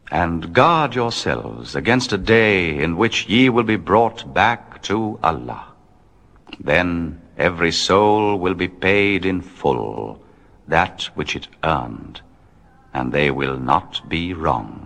And guard yourselves against a day in which ye will be brought back to Allah. Then every soul will be paid in full that which it earned, and they will not be wronged.